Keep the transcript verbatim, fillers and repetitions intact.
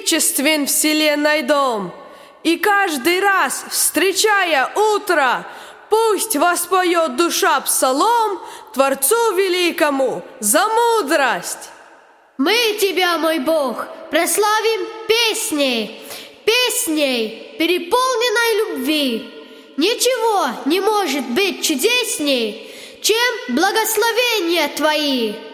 величествен вселенной дом. И каждый раз, встречая утро, пусть воспоет душа псалом Творцу великому за мудрость. Мы Тебя, мой Бог, прославим песней, песней переполненной любви. Ничего не может быть чудесней, чем благословения Твои.